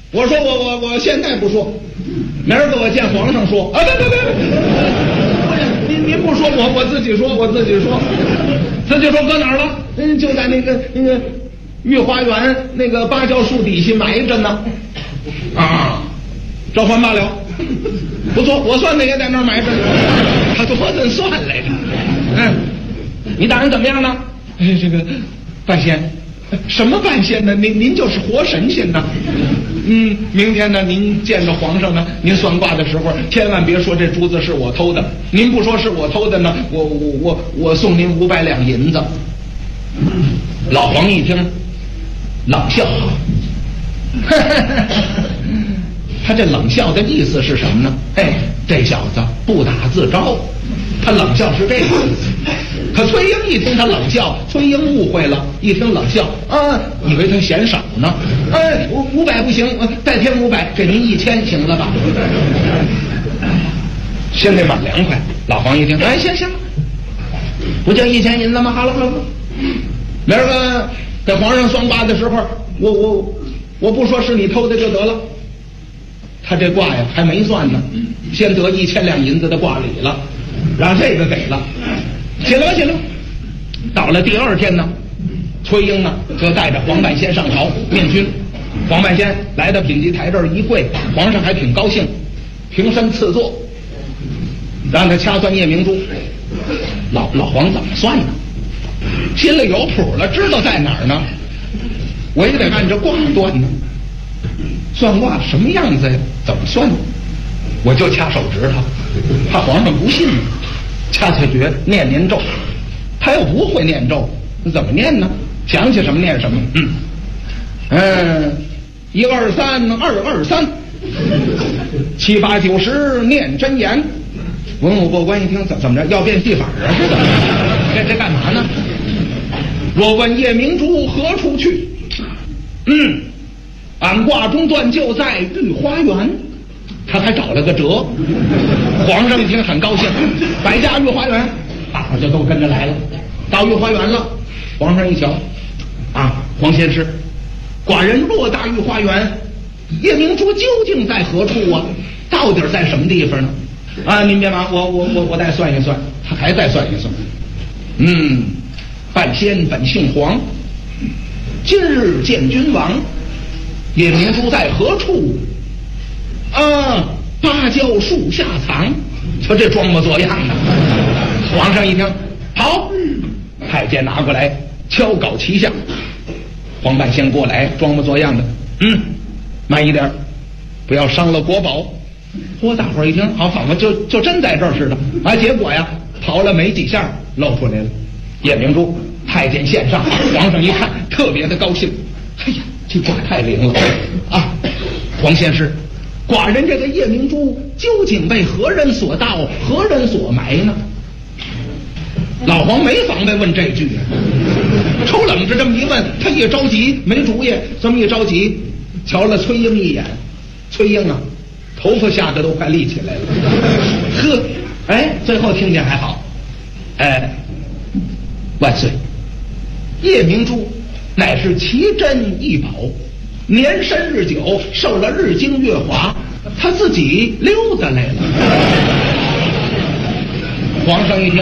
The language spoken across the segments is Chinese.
我说我现在不说，明儿个我见皇上说。啊，别，您不说我自己说，自己说搁哪儿了？就在那个御花园那个芭蕉树底下埋着呢。啊，这还罢了，不错，我算的也在那儿埋着呢。他多顿算来着。你打算怎么样呢？这个半仙。什么半仙呢？您就是活神仙呢。明天呢，您见着皇上呢，您算卦的时候，千万别说这珠子是我偷的。您不说是我偷的呢，我送您500两银子。老黄一听，冷笑。他这冷笑的意思是什么呢？这小子不打自招，他冷笑是这个意思。可崔英一听他冷笑，崔英误会了，一听冷笑啊，以为他嫌少呢。500不行，再添500，给您1000行了吧？先得满2块。老黄一听，行，不就1000银子吗？好了，明儿个给皇上算卦的时候，我不说是你偷的就得了。他这卦呀还没算呢，先得1000两银子的卦礼了，让这个给了。行了。到了第2天呢，崔英呢就带着黄半仙上朝面君。黄半仙来到品级台这儿一跪，皇上还挺高兴，平身赐座，让他掐算夜明珠。老黄怎么算呢？心里有谱了，知道在哪儿呢。我也得按着卦断呢。算卦什么样子呀？怎么算？我就掐手指头，怕皇上不信呢。掐诀，念咒。他又不会念咒，怎么念呢？想起什么念什么。1、2、3，2、2、3，7、8、9、10念真言。文武过关一听，怎么着？要变戏法啊？是怎么？这干嘛呢？若问夜明珠何处去？俺卦中断就在御花园。他还找了个辙。皇上一听很高兴，百家御花园，大伙就都跟着来了。到御花园了，皇上一瞧，黄仙师，寡人偌大御花园，夜明珠究竟在何处啊？到底在什么地方呢？您别忙，我再算一算。他还再算一算。半仙本姓黄，今日见君王，夜明珠在何处？芭蕉树下藏。瞧这装模作样的。皇上一听，好，太监拿过来敲稿齐下。黄半仙过来装模作样的，慢一点，不要伤了国宝。大伙儿一听，好，仿佛就真在这儿似的。结果呀，刨了没几下，露出来了夜明珠。太监献上，皇上一看，特别的高兴。这卦太灵了啊！黄仙师，寡人这个夜明珠究竟被何人所盗，何人所埋呢？老黄没防备问这句，抽冷子这么一问，他一着急没主意，这么一着急，瞧了崔英一眼。崔英啊，头发吓得都快立起来了。最后听见还好。万岁！夜明珠乃是奇珍异宝，年深日久，受了日精月华，他自己溜达来了。皇上一听，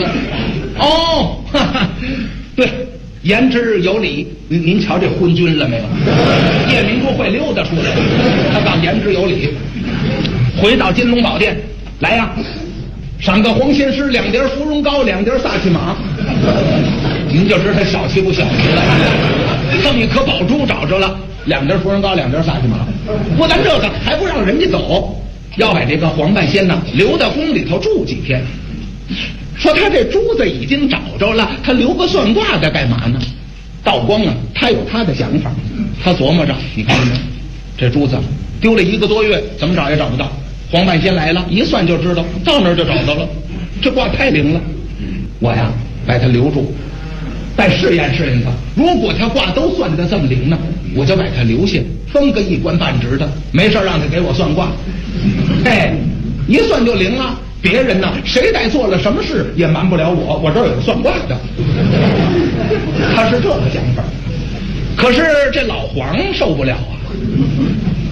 对，言之有理。您瞧这昏君了没有？夜明珠会溜达出来，他告言之有理。回到金龙宝殿，来呀，赏个黄仙师2碟芙蓉糕，2碟萨其马。您就知道他小气不小气了。这么一颗宝珠找着了，2碟芙蓉糕，2碟萨其马。不但这个，还不让人家走，要把这个黄半仙呢留到宫里头住几天。说他这珠子已经找着了，他留个算卦的干嘛呢？道光啊，他有他的想法。他琢磨着，你看看这珠子丢了1个多月，怎么找也找不到。黄半仙来了，一算就知道，到那儿就找到了。这卦太灵了，我呀把他留住，再试验试验他。如果他卦都算得这么灵呢，我就把他留下，封个1官半职的，没事让他给我算卦。一算就灵了。别人呢，谁再做了什么事也瞒不了我，我这儿有算卦的。他是这个想法。可是这老黄受不了啊。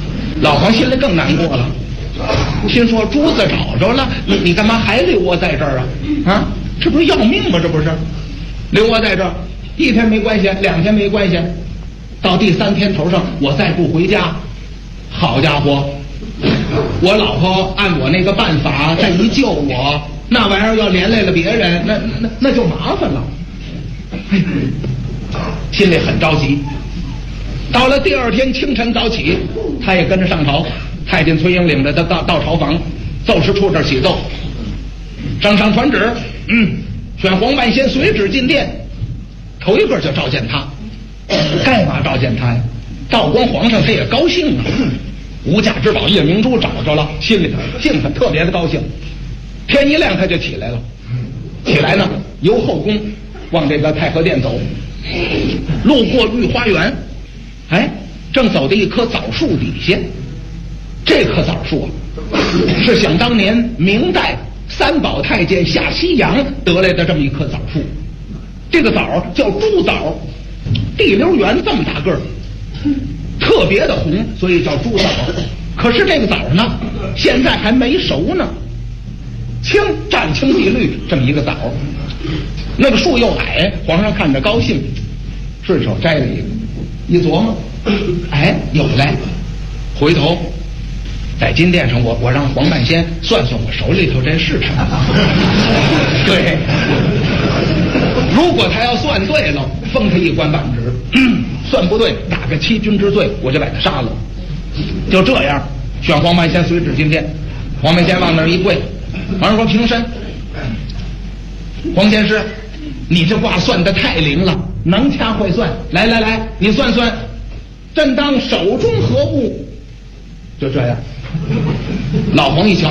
老黄心里更难过了，心说珠子找着了，你干嘛还留我在这儿啊？啊，这不是要命吗？这不是留我在这儿，1天没关系，2天没关系，到第3天头上我再不回家，好家伙，我老婆按我那个办法再一救我，那玩意儿要连累了别人，那就麻烦了。哎，心里很着急。到了第2天清晨早起，他也跟着上朝。太监崔英领着他到朝房，奏事处这儿启奏，上传旨，选黄半仙随旨进殿。头一个就召见他，干嘛召见他呀？道光皇上他也高兴啊，无价之宝夜明珠找着了，心里头兴奋，特别的高兴。天一亮他就起来了，起来呢由后宫往这个太和殿走，路过御花园，哎，正走到一棵枣树底下。这棵枣树啊，是想当年明代3宝太监下西洋得来的这么一棵枣树。这个枣叫珠枣，地溜圆这么大个儿，特别的红，所以叫珠枣。可是这个枣呢，现在还没熟呢，湛青碧绿这么一个枣。那个树又矮，皇上看着高兴，顺手摘了一个，一琢磨，哎，有来，回头在金殿上我让黄半仙算算我手里头这是什么。对，如果他要算对了，封他1官半职；算不对，打个欺君之罪，我就把他杀了。就这样，选黄半仙随旨进殿。黄半仙往那儿一跪，皇上说平身。黄仙师，你这卦算得太灵了，能掐会算。来，你算算，朕当手中何物？就这样。老黄一瞧，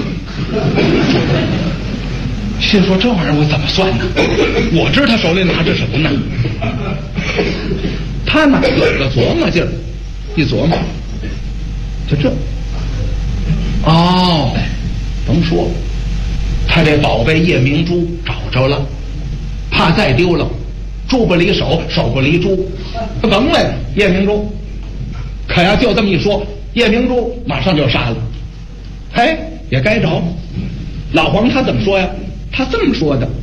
心说这玩意儿我怎么算呢？我知道他手里拿着什么呢？他哪有个琢磨劲儿？一琢磨，就这。哦，甭说，他这宝贝夜明珠找着了，怕再丢了，珠不离手，手不离珠，他甭来了夜明珠。可要就这么一说，夜明珠马上就杀了。嘿，也该着。老黄他怎么说呀？他这么说的：